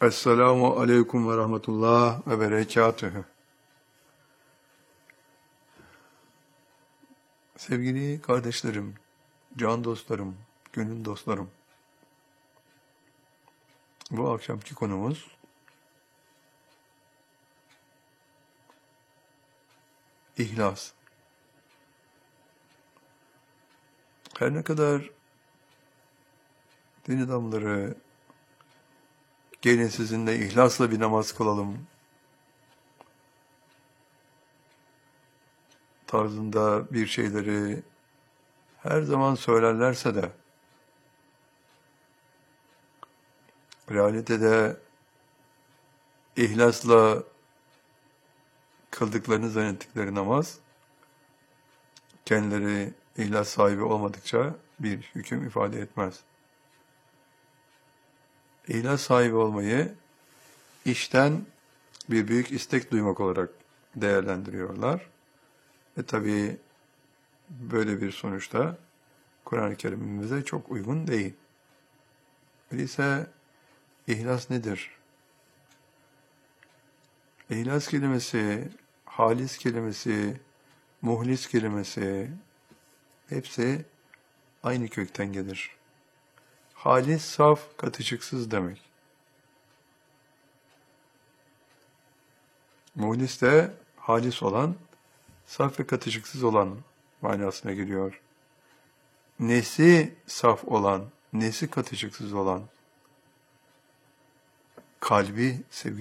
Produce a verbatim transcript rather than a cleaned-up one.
Esselamu aleyküm ve rahmetullah ve berekatühü. Sevgili kardeşlerim, can dostlarım, gönül dostlarım. Bu akşamki konumuz İhlas. Her ne kadar din adamları gelin sizinle ihlasla bir namaz kılalım tarzında bir şeyleri her zaman söylerlerse de realitede ihlasla kıldıklarını zannettikleri namaz kendileri ihlas sahibi olmadıkça bir hüküm ifade etmez. İhlas sahibi olmayı işten bir büyük istek duymak olarak değerlendiriyorlar. Ve tabii böyle bir sonuçta Kur'an-ı Kerim'imize çok uygun değil. Öyleyse ihlas nedir? İhlas kelimesi, halis kelimesi, muhlis kelimesi hepsi aynı kökten gelir. Halis, saf, katışıksız demek. Muhlis de halis olan, saf ve katışıksız olan manasına geliyor. Nesi saf olan, nesi katışıksız olan, kalbi sevgi